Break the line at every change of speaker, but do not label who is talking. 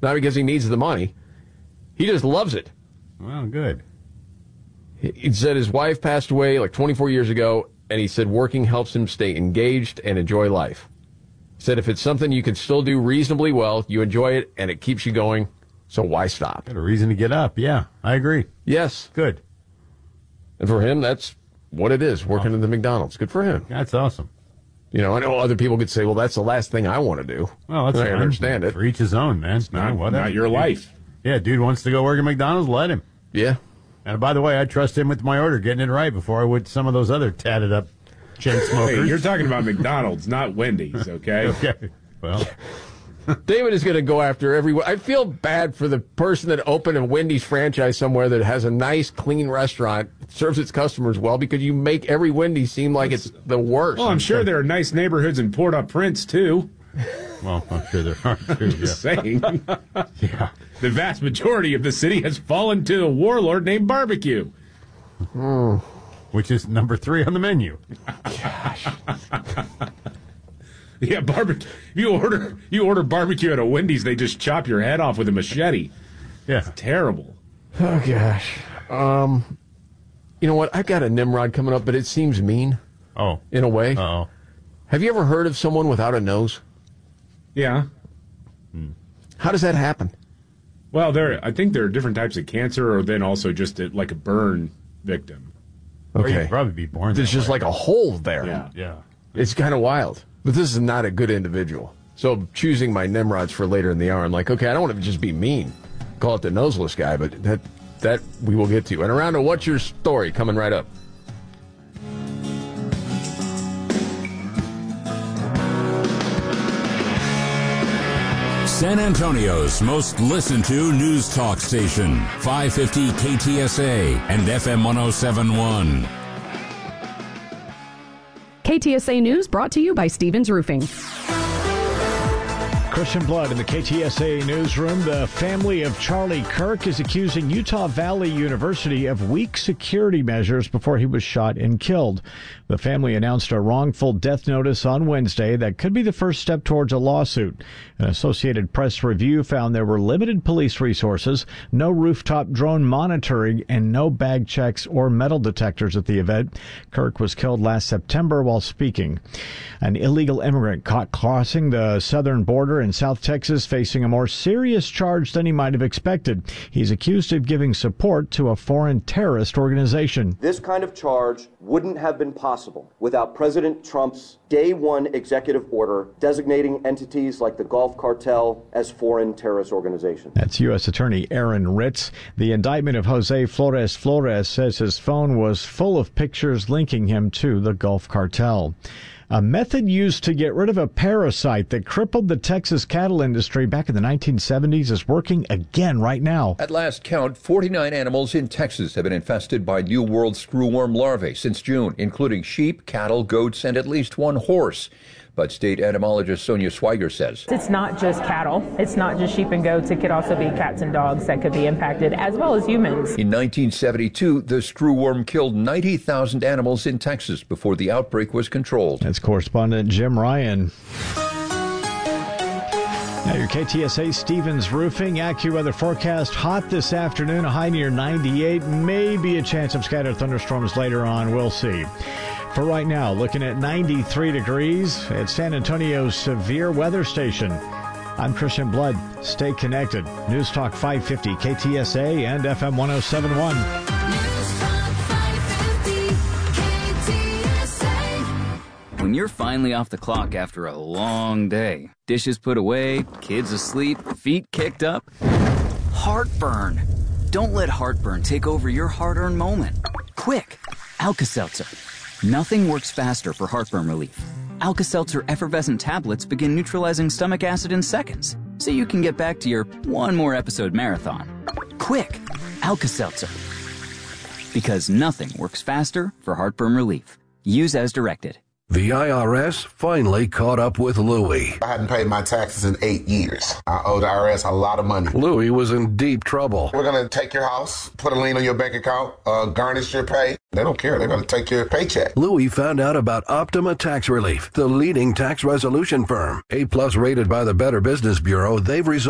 not because he needs the money. He just loves it.
Well, good.
He said his wife passed away like 24 years ago, and he said working helps him stay engaged and enjoy life. He said if it's something you can still do reasonably well, you enjoy it, and it keeps you going, so why stop?
Got a reason to get up. Yeah, I agree.
Yes.
Good.
And for him, that's what it is, working at the McDonald's. Good for him.
That's awesome.
You know, I know other people could say, well, that's the last thing I want to do.
Well, that's
I
fine.
understand it.
For each his own, man.
It's not your life.
Yeah, dude wants to go work at McDonald's, let him.
Yeah.
And by the way, I trust him with my order, getting it right before I would some of those other tatted up chain smokers.
Hey, you're talking about McDonald's, not Wendy's, okay?
Okay. Well,
David is going to go after everyone. I feel bad for the person that opened a Wendy's franchise somewhere that has a nice, clean restaurant, serves its customers well, because you make every Wendy's seem like it's the worst.
Well, I'm sure there are nice neighborhoods in Port-au-Prince, too.
well, I'm sure there are, too. Yeah.
Just saying.
Yeah.
The vast majority of the city has fallen to a warlord named Barbecue.
Which is number 3 on the menu.
Gosh.
Yeah, barbecue. You order barbecue at a Wendy's, they just chop your head off with a machete.
Yeah.
It's terrible.
Oh, gosh. You know what? I've got a Nimrod coming up, but it seems mean.
Oh.
In a way.
Uh-oh.
Have you ever heard of someone without a nose?
Yeah.
How does that happen?
Well, I think there are different types of cancer, or then also just like a burn victim.
Or
Okay.
you'd probably be born
There's
that
just
way.
like a hole there.
Yeah.
Yeah.
It's kind of wild. But this is not a good individual. So choosing my Nimrods for later in the hour, I'm like, okay, I don't want to just be mean. Call it the noseless guy, but that we will get to. And around to What's Your Story, coming right up.
San Antonio's most listened to news talk station, 550 KTSA and FM 1071.
KTSA News brought to you by Stevens Roofing.
Christian Blood in the KTSA newsroom. The family of Charlie Kirk is accusing Utah Valley University of weak security measures before he was shot and killed. The family announced a wrongful death notice on Wednesday that could be the first step towards a lawsuit. An Associated Press review found there were limited police resources, no rooftop drone monitoring, and no bag checks or metal detectors at the event. Kirk was killed last September while speaking. An illegal immigrant caught crossing the southern border in South Texas facing a more serious charge than he might have expected. He's accused of giving support to a foreign terrorist organization.
This kind of charge wouldn't have been possible without President Trump's day one executive order designating entities like the Gulf Cartel as foreign terrorist organizations.
That's U.S. Attorney Aaron Ritz. The indictment of Jose Flores says his phone was full of pictures linking him to the Gulf Cartel. A method used to get rid of a parasite that crippled the Texas cattle industry back in the 1970s is working again right now.
At last count, 49 animals in Texas have been infested by New World screwworm larvae since June, including sheep, cattle, goats, and at least one horse. But state entomologist Sonia Swiger says
it's not just cattle. It's not just sheep and goats. It could also be cats and dogs that could be impacted, as well as humans.
In 1972, the screwworm killed 90,000 animals in Texas before the outbreak was controlled.
That's correspondent Jim Ryan. Now your KTSA Stevens Roofing AccuWeather forecast. Hot this afternoon, a high near 98. Maybe a chance of scattered thunderstorms later on. We'll see. For right now, looking at 93 degrees at San Antonio's severe weather station. I'm Christian Blood. Stay connected. News Talk 550 KTSA and FM 1071.
News Talk 550 KTSA.
When you're finally off the clock after a long day, dishes put away, kids asleep, feet kicked up, heartburn. Don't let heartburn take over your hard-earned moment. Quick, Alka-Seltzer. Nothing works faster for heartburn relief. Alka-Seltzer effervescent tablets begin neutralizing stomach acid in seconds, so you can get back to your one more episode marathon. Quick, Alka-Seltzer. Because nothing works faster for heartburn relief. Use as directed.
The IRS finally caught up with Louie.
I hadn't paid my taxes in 8 years. I owed the IRS a lot of money.
Louie was in deep trouble.
We're going to take your house, put a lien on your bank account, garnish your pay. They don't care. They're going to take your paycheck.
Louie found out about Optima Tax Relief, the leading tax resolution firm. A+ rated by the Better Business Bureau, they've resolved